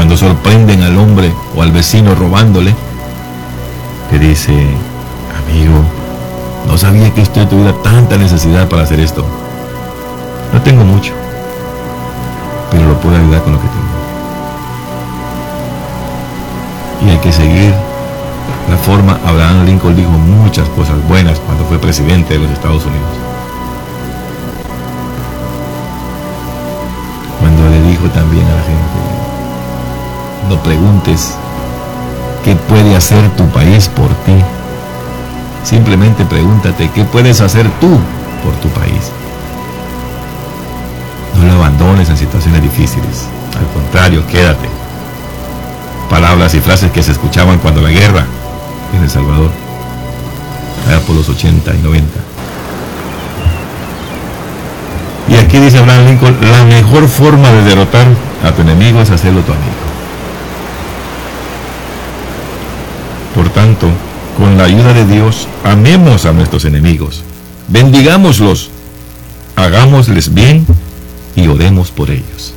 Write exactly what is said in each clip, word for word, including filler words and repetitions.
cuando sorprenden al hombre o al vecino robándole, te dice: amigo, no sabía que usted tuviera tanta necesidad para hacer esto. No tengo mucho, pero lo puedo ayudar con lo que tengo. Y hay que seguir la forma. Abraham Lincoln dijo muchas cosas buenas cuando fue presidente de los Estados Unidos. Cuando le dijo también a la gente: no preguntes qué puede hacer tu país por ti. Simplemente pregúntate qué puedes hacer tú por tu país. No lo abandones en situaciones difíciles. Al contrario, quédate. Palabras y frases que se escuchaban cuando la guerra en El Salvador, allá por los ochenta y noventa. Y aquí dice Abraham Lincoln: la mejor forma de derrotar a tu enemigo es hacerlo tu amigo. Por tanto, con la ayuda de Dios, amemos a nuestros enemigos, bendigámoslos, hagámosles bien y oremos por ellos.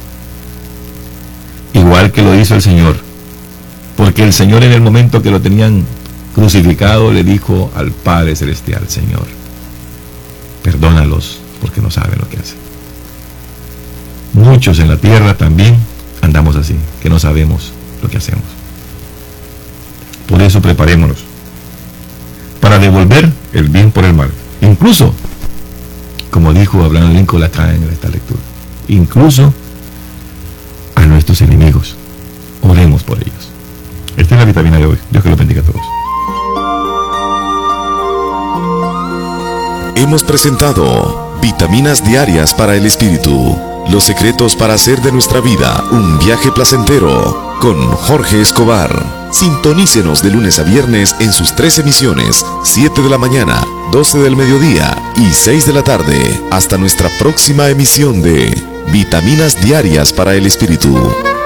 Igual que lo hizo el Señor, porque el Señor, en el momento que lo tenían crucificado, le dijo al Padre Celestial: Señor, perdónalos porque no saben lo que hacen. Muchos en la tierra también andamos así, que no sabemos lo que hacemos. Por eso preparémonos para devolver el bien por el mal. Incluso, como dijo Abraham Lincoln acá en esta lectura, incluso a nuestros enemigos. Oremos por ellos. Esta es la vitamina de hoy. Dios que los bendiga a todos. Hemos presentado Vitaminas Diarias para el Espíritu. Los secretos para hacer de nuestra vida un viaje placentero, con Jorge Escobar. Sintonícenos de lunes a viernes en sus tres emisiones: siete de la mañana, doce del mediodía y seis de la tarde. Hasta nuestra próxima emisión de Vitaminas Diarias para el Espíritu.